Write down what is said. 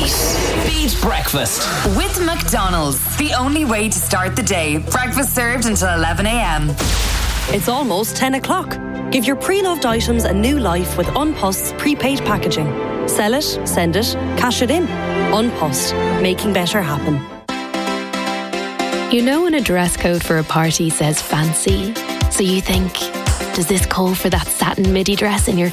Beat Breakfast with McDonald's. The only way to start the day. Breakfast served until 11 a.m. It's almost 10 o'clock. Give your pre-loved items a new life with Unpost's prepaid packaging. Sell it, send it, cash it in. Unpost, making better happen. You know when a dress code for a party says fancy, so you think, does this call for that satin midi dress in your